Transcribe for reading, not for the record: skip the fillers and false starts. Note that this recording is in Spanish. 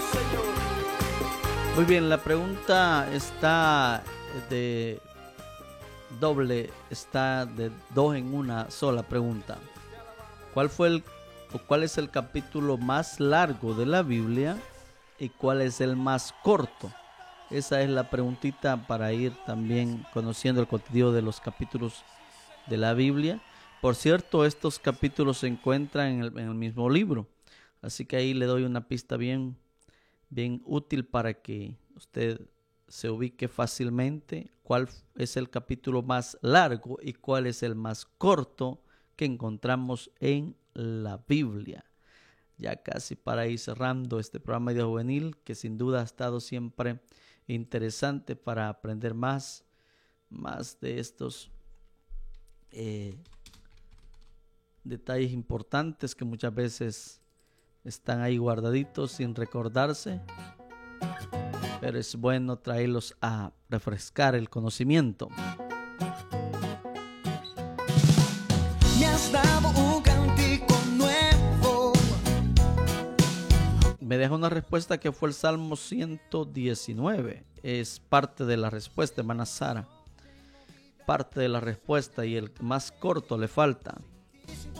Muy bien, la pregunta está de doble, está de dos en una sola pregunta. ¿Cuál es el capítulo más largo de la Biblia y cuál es el más corto? Esa es la preguntita para ir también conociendo el contenido de los capítulos de la Biblia. Por cierto, estos capítulos se encuentran en el mismo libro, así que ahí le doy una pista bien útil para que usted se ubique fácilmente cuál es el capítulo más largo y cuál es el más corto que encontramos en la Biblia. Ya casi para ir cerrando este programa de juvenil, que sin duda ha estado siempre interesante para aprender más de estos detalles importantes que muchas veces están ahí guardaditos sin recordarse, pero es bueno traerlos a refrescar el conocimiento. Me has dado un cántico nuevo. Me deja una respuesta que fue el Salmo 119. Es parte de la respuesta, hermana Sara. Parte de la respuesta y el más corto le falta.